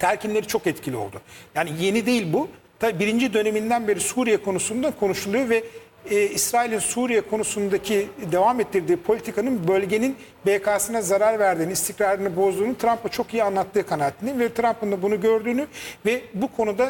telkinleri çok etkili oldu. Yani yeni değil bu. Tabii birinci döneminden beri Suriye konusunda konuşuluyor ve İsrail'in Suriye konusundaki devam ettirdiği politikanın bölgenin BK'sına zarar verdiğini, istikrarını bozduğunu Trump'a çok iyi anlattığı kanaatindeyim ve Trump'ın da bunu gördüğünü ve bu konuda